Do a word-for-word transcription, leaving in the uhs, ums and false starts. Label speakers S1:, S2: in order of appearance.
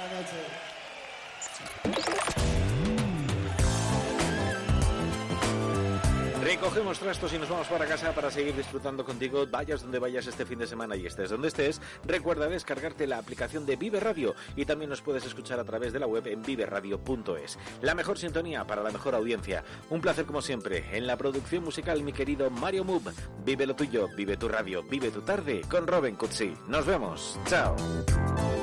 S1: Recogemos trastos y nos vamos para casa para seguir disfrutando contigo, vayas donde vayas este fin de semana y estés donde estés. Recuerda descargarte la aplicación de Vive Radio y también nos puedes escuchar a través de la web en vive radio punto es. La mejor sintonía para la mejor audiencia. Un placer como siempre. En la producción musical, mi querido Mario Move. Vive lo tuyo, vive tu radio, vive tu tarde con Robin Cutsi. Nos vemos. Chao.